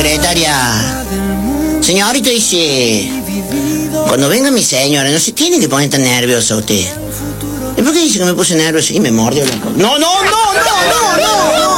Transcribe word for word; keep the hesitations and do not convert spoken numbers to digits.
secretaria. Señorita, dice... Cuando venga mi señora, no se tiene que poner tan nerviosa usted. ¿Y por qué dice que me puse nervioso? Y me mordió la... No, no, no, no, no, no, no.